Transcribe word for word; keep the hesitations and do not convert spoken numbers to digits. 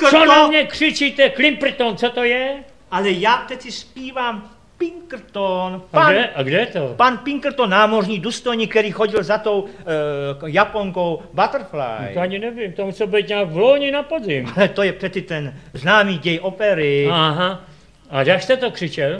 Co Co to? na mě křičíte, Klimperton, co to je? Ale já přeci zpívám Pinkerton. A Pan, kde, a kde je to? pan Pinkerton, námořní důstojník, který chodil za tou uh, Japonkou Butterfly. To ani nevím, to musel být nějak v loni na podzim. Ale to je přeci ten známý děj opery. Aha, a jak jste to křičel?